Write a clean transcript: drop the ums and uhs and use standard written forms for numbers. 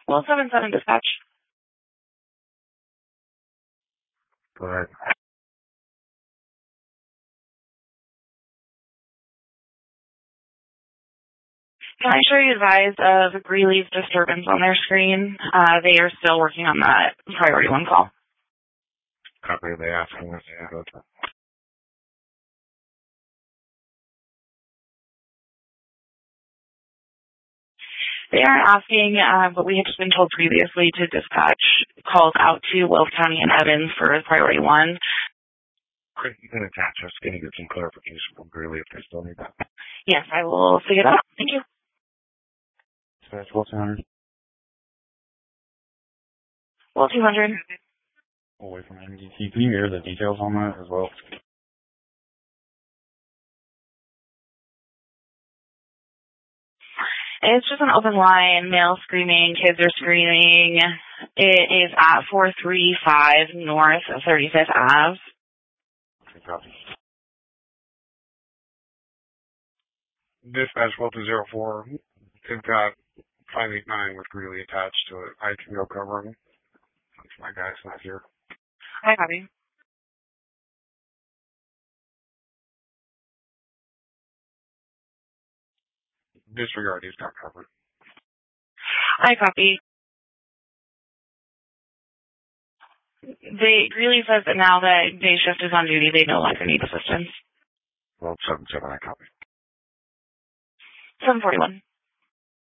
Well, 7-7 dispatch. Go ahead. Can I show you advised of Greeley's disturbance on their screen? They are still working on that priority 1 call. Copy. They asking us to go to. They aren't asking, but we had just been told previously to dispatch calls out to Wells County and Evans for priority 1. Chris, you can attach us. Can you get some clarification from Greeley if they still need that? Yes, I will figure that out. Thank you. Dispatch, what's 100? Well, 200. Away from NDT. Can you hear the details on that as well? It's just an open line, male screaming, kids are screaming. It is at 435 North 35th Ave. Okay, copy. Dispatch, Welton 04. They've got 589 with Greeley attached to it. I can go cover them. My guy's not here. Hi, copy. Disregard, he's got covered. Hi, copy. Greeley says that now that day shift is on duty, they no longer need assistance. Well, 7-7, I copy. 741.